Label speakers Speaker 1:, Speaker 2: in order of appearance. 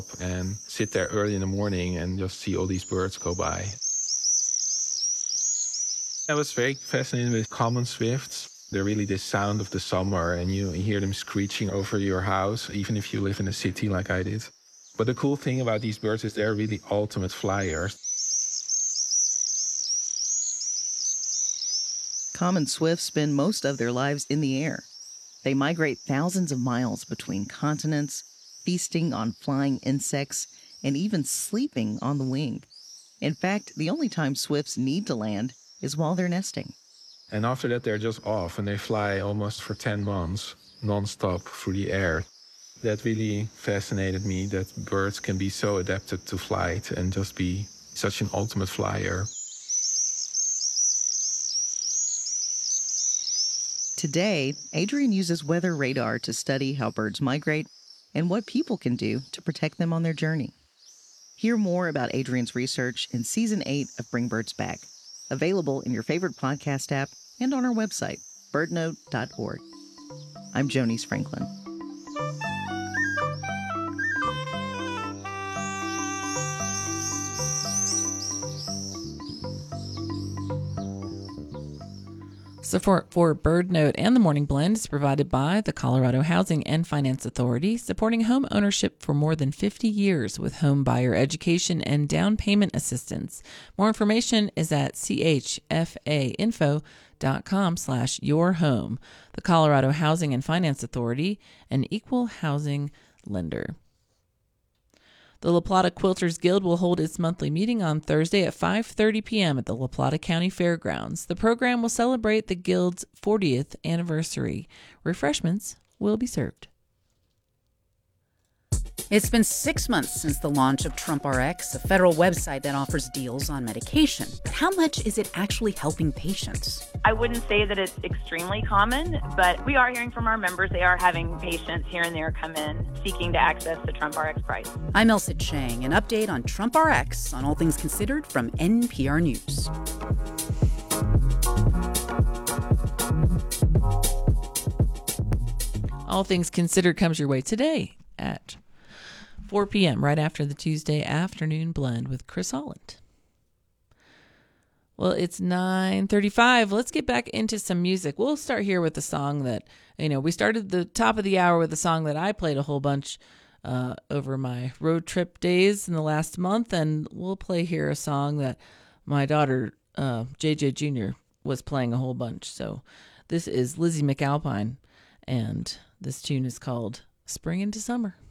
Speaker 1: and sit there early in the morning and just see all these birds go by. I was very fascinated with common swifts. They're really the sound of the summer, and you hear them screeching over your house, even if you live in a city like I did. But the cool thing about these birds is they're really ultimate flyers.
Speaker 2: Common swifts spend most of their lives in the air. They migrate thousands of miles between continents, feasting on flying insects, and even sleeping on the wing. In fact, the only time swifts need to land is while they're nesting.
Speaker 1: And after that, they're just off, and they fly almost for 10 months, nonstop through the air. That really fascinated me, that birds can be so adapted to flight and just be such an ultimate flyer.
Speaker 2: Today, Adrian uses weather radar to study how birds migrate and what people can do to protect them on their journey. Hear more about Adrian's research in Season 8 of Bring Birds Back, available in your favorite podcast app and on our website, birdnote.org. I'm Jonice Franklin.
Speaker 3: Support for BirdNote and the Morning Blend is provided by the Colorado Housing and Finance Authority, supporting home ownership for more than 50 years with home buyer education and down payment assistance. More information is at chfainfo.com/yourhome. The Colorado Housing and Finance Authority, an equal housing lender. The La Plata Quilters Guild will hold its monthly meeting on Thursday at 5:30 p.m. at the La Plata County Fairgrounds. The program will celebrate the Guild's 40th anniversary. Refreshments will be served.
Speaker 4: It's been 6 months since the launch of TrumpRx, a federal website that offers deals on medication. But how much is it actually helping patients?
Speaker 5: I wouldn't say that it's extremely common, but we are hearing from our members. They are having patients here and there come in seeking to access the TrumpRx price.
Speaker 4: I'm Elsa Chang. An update on TrumpRx on All Things Considered from NPR News.
Speaker 3: All Things Considered comes your way today at 4 p.m., right after the Tuesday afternoon blend with Chris Holland. Well, it's 9:35. Let's get back into some music. We'll start here with the song that, we started the top of the hour with a song that I played a whole bunch over my road trip days in the last month, and we'll play here a song that my daughter, JJ Jr., was playing a whole bunch. So this is Lizzie McAlpine, and this tune is called Spring into Summer.